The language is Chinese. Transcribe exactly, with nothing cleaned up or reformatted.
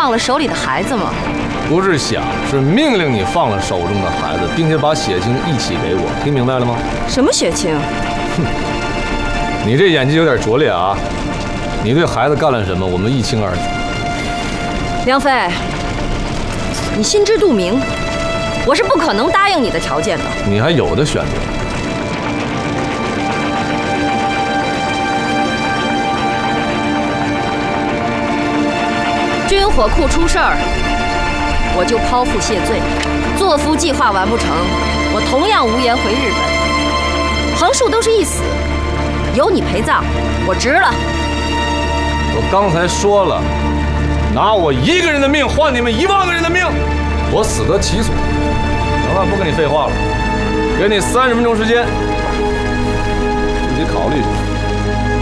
放了手里的孩子吗？ 不是想，是命令你放了手中的孩子，并且把血清一起给我，听明白了吗？ 什么血清？ 哼，你这演技有点拙劣啊！你对孩子干了什么，我们一清二楚。 梁飞，你心知肚明，我是不可能答应你的条件的。 你还有的选择。 军火库出事儿，我就剖腹谢罪；坐服计划完不成，我同样无颜回日本。横竖都是一死，有你陪葬，我值了。 我刚才说了，拿我一个人的命换你们一万个人的命，我死得其所。行了，不跟你废话了，给你三十分钟时间，自己考虑去。